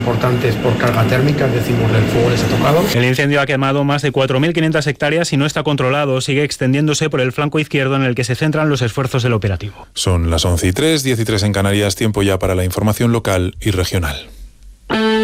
Importantes por carga térmica, es decir, el fuego les ha tocado. El incendio ha quemado más de 4.500 hectáreas y no está controlado. Sigue extendiéndose por el flanco izquierdo en el que se centran los esfuerzos del operativo. Son las 11:03, 10:03 en Canarias. Tiempo ya para la información local y regional.